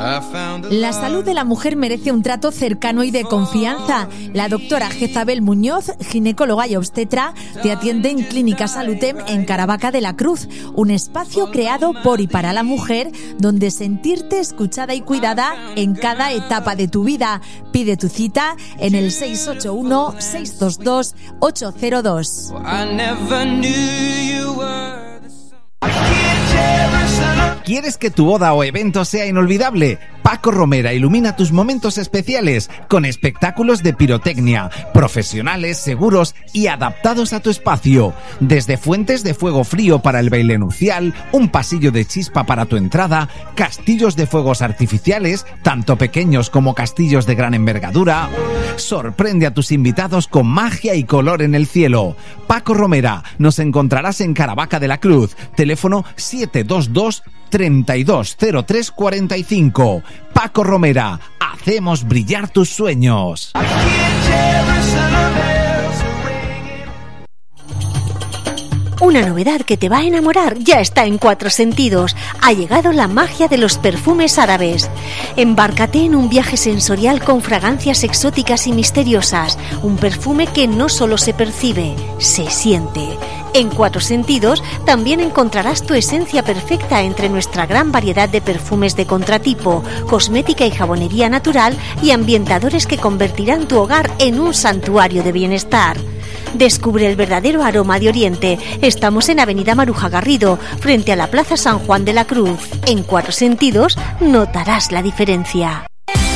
La salud de la mujer merece un trato cercano y de confianza. La doctora Jezabel Muñoz, ginecóloga y obstetra, te atiende en Clínica Salutem en Caravaca de la Cruz, un espacio creado por y para la mujer donde sentirte escuchada y cuidada en cada etapa de tu vida. Pide tu cita en el 681-622-802. ¿Quieres que tu boda o evento sea inolvidable? Paco Romera ilumina tus momentos especiales con espectáculos de pirotecnia, profesionales, seguros y adaptados a tu espacio. Desde fuentes de fuego frío para el baile nupcial, un pasillo de chispa para tu entrada, castillos de fuegos artificiales, tanto pequeños como castillos de gran envergadura. Sorprende a tus invitados con magia y color en el cielo. Paco Romera, nos encontrarás en Caravaca de la Cruz, teléfono 722-320345. Paco Romera, hacemos brillar tus sueños. Una novedad que te va a enamorar ya está en Cuatro Sentidos. Ha llegado la magia de los perfumes árabes. Embárcate en un viaje sensorial con fragancias exóticas y misteriosas. Un perfume que no solo se percibe, se siente. En Cuatro Sentidos también encontrarás tu esencia perfecta entre nuestra gran variedad de perfumes de contratipo, cosmética y jabonería natural y ambientadores que convertirán tu hogar en un santuario de bienestar. Descubre el verdadero aroma de Oriente. Estamos en Avenida Maruja Garrido, frente a la Plaza San Juan de la Cruz. En Cuatro Sentidos notarás la diferencia.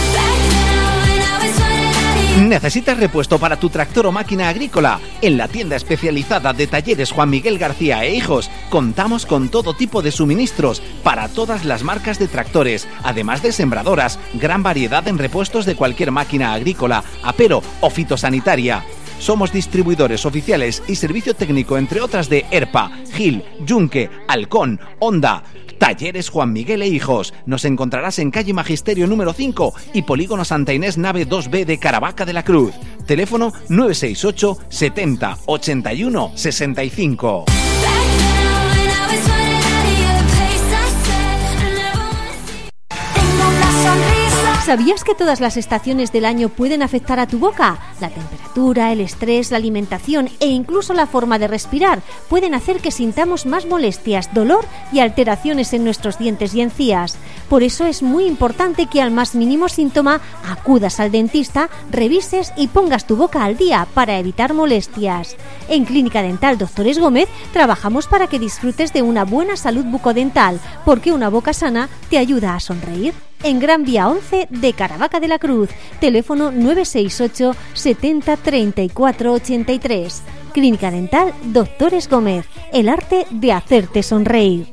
¿Necesitas repuesto para tu tractor o máquina agrícola? En la tienda especializada de Talleres Juan Miguel García e Hijos contamos con todo tipo de suministros para todas las marcas de tractores, además de sembradoras, gran variedad en repuestos de cualquier máquina agrícola, apero o fitosanitaria. Somos distribuidores oficiales y servicio técnico, entre otras, de ERPA, GIL, Yunque, Halcón, Honda. Talleres Juan Miguel e Hijos. Nos encontrarás en calle Magisterio número 5 y Polígono Santa Inés nave 2B de Caravaca de la Cruz. Teléfono 968 70 81 65. ¿Sabías que todas las estaciones del año pueden afectar a tu boca? La temperatura, el estrés, la alimentación e incluso la forma de respirar pueden hacer que sintamos más molestias, dolor y alteraciones en nuestros dientes y encías. Por eso es muy importante que al más mínimo síntoma acudas al dentista, revises y pongas tu boca al día para evitar molestias. En Clínica Dental Doctores Gómez trabajamos para que disfrutes de una buena salud bucodental, porque una boca sana te ayuda a sonreír. En Gran Vía 11 de Caravaca de la Cruz, teléfono 968 70 34 83. Clínica Dental Doctores Gómez, el arte de hacerte sonreír.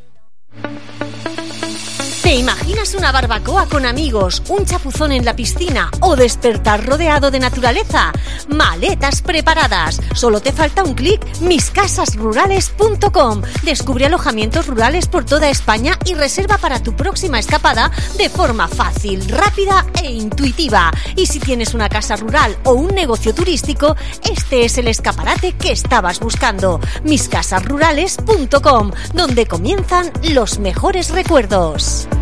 ¿Te imaginas una barbacoa con amigos, un chapuzón en la piscina o despertar rodeado de naturaleza? Maletas preparadas. Solo te falta un clic. miscasasrurales.com. Descubre alojamientos rurales por toda España y reserva para tu próxima escapada de forma fácil, rápida e intuitiva. Y si tienes una casa rural o un negocio turístico, este es el escaparate que estabas buscando. miscasasrurales.com, donde comienzan los mejores recuerdos.